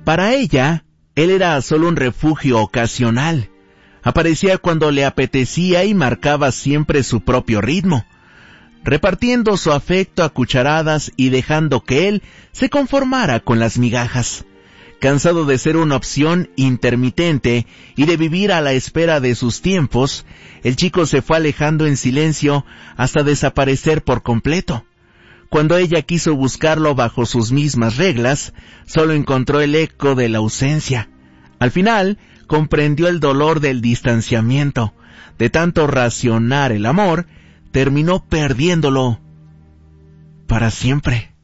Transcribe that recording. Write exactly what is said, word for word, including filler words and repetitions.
Para ella, él era solo un refugio ocasional. Aparecía cuando le apetecía y marcaba siempre su propio ritmo, repartiendo su afecto a cucharadas y dejando que él se conformara con las migajas. Cansado de ser una opción intermitente y de vivir a la espera de sus tiempos, el chico se fue alejando en silencio hasta desaparecer por completo. Cuando ella quiso buscarlo bajo sus mismas reglas, solo encontró el eco de la ausencia. Al final, comprendió el dolor del distanciamiento. De tanto racionar el amor, terminó perdiéndolo para siempre.